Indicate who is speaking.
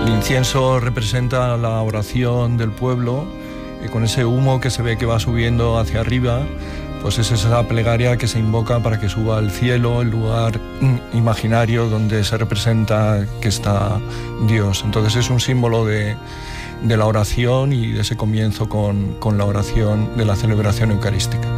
Speaker 1: El incienso representa la oración del pueblo, y con ese humo que se ve que va subiendo hacia arriba, pues es esa plegaria que se invoca para que suba al cielo, el lugar imaginario donde se representa que está Dios. Entonces es un símbolo de la oración y de ese comienzo con la oración de la celebración eucarística.